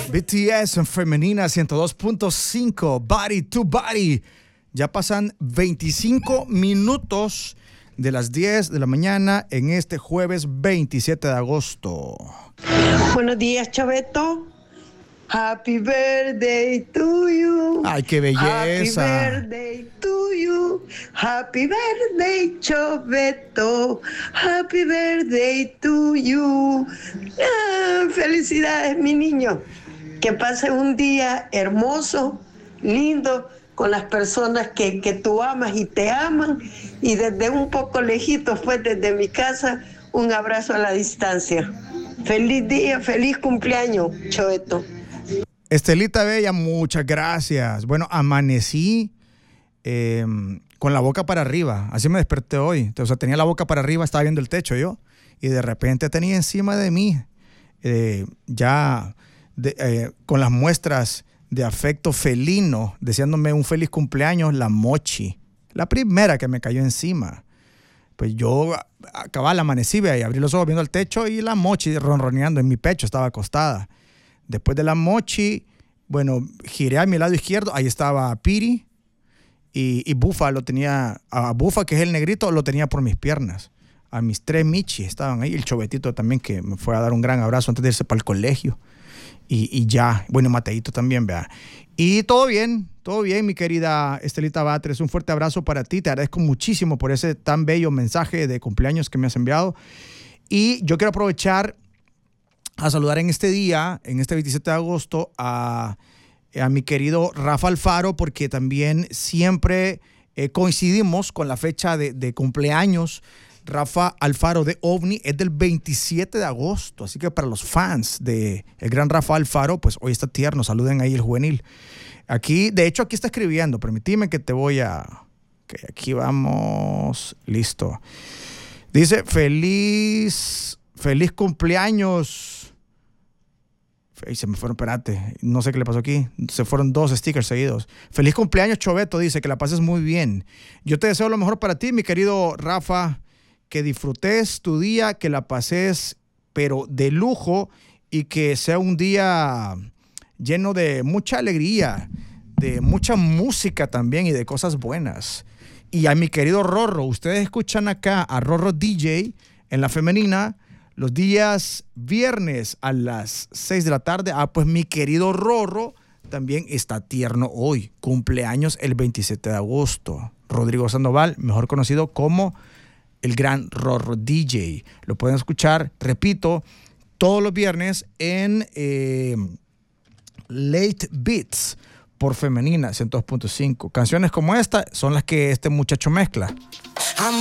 BTS en Femenina 102.5, Body to Body. Ya pasan 25 minutos de las 10 de la mañana en este jueves 27 de agosto. Buenos días, Choveto. Happy birthday to you. Ay, qué belleza. Happy birthday to you. Happy birthday, Choveto. Happy birthday to you. Felicidades, mi niño. Que pases un día hermoso, lindo, con las personas que tú amas y te aman. Y desde un poco lejito, fue desde mi casa, un abrazo a la distancia. Feliz día, feliz cumpleaños, Choveto. Estelita Bella, muchas gracias. Bueno, amanecí con la boca para arriba. Así me desperté hoy. O sea, tenía la boca para arriba, estaba viendo el techo yo. Y de repente tenía encima de mí, con las muestras de afecto felino, deseándome un feliz cumpleaños, la Mochi. La primera que me cayó encima. Pues yo acababa, amanecí y abrí los ojos viendo el techo y la Mochi ronroneando en mi pecho, estaba acostada. Después de la Mochi, bueno, giré a mi lado izquierdo, ahí estaba Piri y Bufa lo tenía, a Bufa, que es el negrito, lo tenía por mis piernas. A mis 3 Michi estaban ahí, el Chovetito también, que me fue a dar un gran abrazo antes de irse para el colegio. Y ya, bueno, Mateito también, vea. Y todo bien, mi querida Estelita Batres. Un fuerte abrazo para ti. Te agradezco muchísimo por ese tan bello mensaje de cumpleaños que me has enviado. Y yo quiero aprovechar a saludar en este día, en este 27 de agosto, a mi querido Rafa Alfaro, porque también siempre coincidimos con la fecha de cumpleaños. Rafa Alfaro de OVNI es del 27 de agosto, así que para los fans de el gran Rafa Alfaro, pues hoy está tierno, saluden ahí el juvenil. Aquí, de hecho, aquí está escribiendo, permitime que te voy a... Okay, aquí vamos, listo. Dice, feliz cumpleaños. Se me fueron, espérate, no sé qué le pasó aquí. Se fueron 2 stickers seguidos. Feliz cumpleaños, Choveto, dice, que la pases muy bien. Yo te deseo lo mejor para ti, mi querido Rafa, que disfrutes tu día, que la pases, pero de lujo, y que sea un día lleno de mucha alegría, de mucha música también y de cosas buenas. Y a mi querido Rorro, ustedes escuchan acá a Rorro DJ en La Femenina los días viernes a las 6 de la tarde. Pues mi querido Rorro también está tierno hoy, cumpleaños el 27 de agosto. Rodrigo Sandoval, mejor conocido como el gran Rorro DJ. Lo pueden escuchar, repito, todos los viernes en Late Beats por Femenina 102.5. Canciones como esta son las que este muchacho mezcla.